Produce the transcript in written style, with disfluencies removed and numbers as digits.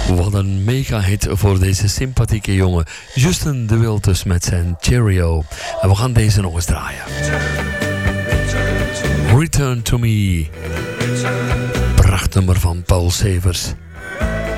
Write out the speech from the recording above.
Wat een mega hit voor deze sympathieke jongen. Justin de Wiltus met zijn Cheerio. En we gaan deze nog eens draaien. Return to Me. Prachtnummer van Paul Severs.